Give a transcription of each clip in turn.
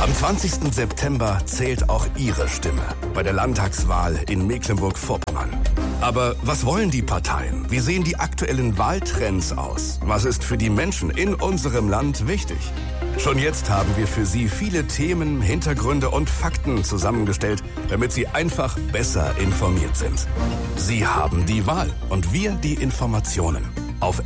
Am 20. September zählt auch Ihre Stimme bei der Landtagswahl in Mecklenburg-Vorpommern. Aber was wollen die Parteien? Wie sehen die aktuellen Wahltrends aus? Was ist für die Menschen in unserem Land wichtig? Schon jetzt haben wir für Sie viele Themen, Hintergründe und Fakten zusammengestellt, damit Sie einfach besser informiert sind. Sie haben die Wahl und wir die Informationen. Auf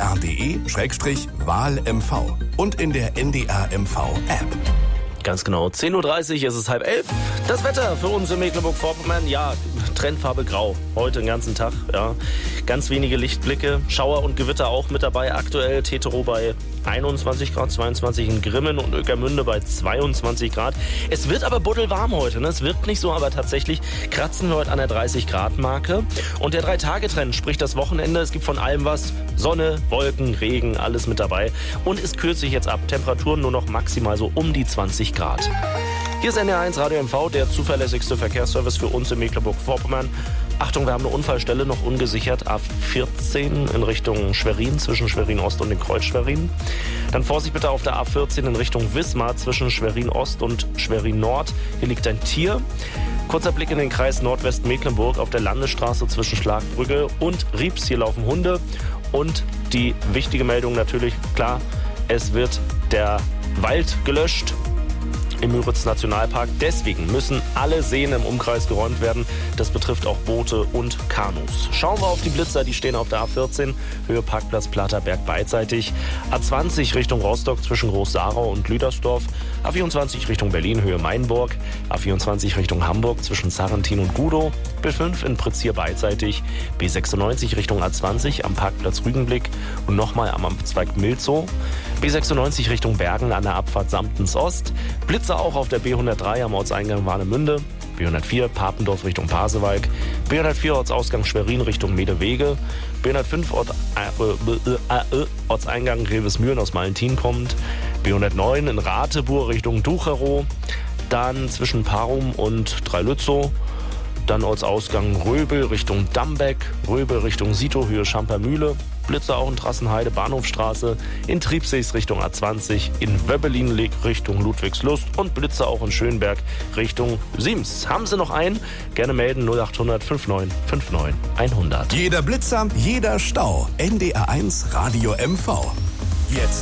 ndr.de/wahlmv und in der NDR-MV-App. Ganz genau, 10.30 Uhr, es ist 10:30. Das Wetter für uns in Mecklenburg-Vorpommern, ja, Trendfarbe grau. Heute den ganzen Tag, ja. Ganz wenige Lichtblicke, Schauer und Gewitter auch mit dabei. Aktuell Tetero bei 21 Grad, 22 in Grimmen und Ueckermünde bei 22 Grad. Es wird aber buddelwarm heute, ne? Es wird nicht so, aber tatsächlich kratzen wir heute an der 30-Grad-Marke. Und der 3-Tage-Trend, sprich das Wochenende, es gibt von allem was. Sonne, Wolken, Regen, alles mit dabei. Und es kühlt sich jetzt ab. Temperaturen nur noch maximal so um die 20 Grad. Hier ist NDR1 Radio MV, der zuverlässigste Verkehrsservice für uns in Mecklenburg-Vorpommern. Achtung, wir haben eine Unfallstelle noch ungesichert, A14 in Richtung Schwerin, zwischen Schwerin-Ost und dem Kreuz Schwerin. Dann Vorsicht bitte auf der A14 in Richtung Wismar, zwischen Schwerin-Ost und Schwerin-Nord. Hier liegt ein Tier. Kurzer Blick in den Kreis Nordwest-Mecklenburg auf der Landesstraße zwischen Schlagbrücke und Rieps. Hier laufen Hunde. Und die wichtige Meldung natürlich, klar, es wird der Wald gelöscht im Müritz-Nationalpark. Deswegen müssen alle Seen im Umkreis geräumt werden. Das betrifft auch Boote und Kanus. Schauen wir auf die Blitzer, die stehen auf der A14, Höhe Parkplatz Platterberg beidseitig. A20 Richtung Rostock zwischen Groß-Sarau und Lüdersdorf. A24 Richtung Berlin, Höhe Mainburg. A24 Richtung Hamburg zwischen Sarrentin und Gudow. B5 in Pritzir beidseitig. B96 Richtung A20 am Parkplatz Rügenblick und nochmal am Amtszweig Milzow. B96 Richtung Bergen an der Abfahrt Samtens Ost. Blitzer auch auf der B103 am Ortseingang Warnemünde. B104 Papendorf Richtung Pasewalk. B104 Ortsausgang Schwerin Richtung Medewege. B105 Ortseingang Grevesmühlen aus Malentin kommt. B109 in Rateburg Richtung Ducherow. Dann zwischen Parum und Dreilützow. Dann Ortsausgang Röbel Richtung Dambeck. Röbel Richtung Sito, Höhe Schampermühle. Blitzer auch in Trassenheide, Bahnhofstraße, in Triebsees Richtung A20, in Wöbbelin Richtung Ludwigslust und Blitzer auch in Schönberg Richtung Siems. Haben Sie noch einen? Gerne melden 0800 59 59 100. Jeder Blitzer, jeder Stau. NDR1 Radio MV. Jetzt